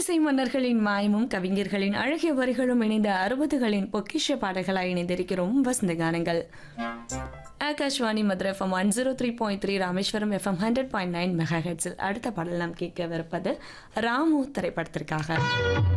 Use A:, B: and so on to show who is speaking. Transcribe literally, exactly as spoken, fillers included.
A: இன்னிசை மன்னர்களின் மாயமும் கவிஞர்களின் அழகிய வரிகளும் இணைந்த அறுபதுகளின் பொக்கிஷ பாடல்களாய் இணைந்திருக்கிறோம் வசந்த கானங்கள். Akashvani Madurai FM one zero three point three Rameswaram FM hundred point nine mega ஹெட்ஸில் அடுத்த பாடல் நாம் கேட்கவிருப்பது ராமு திரைப்படத்திற்காக.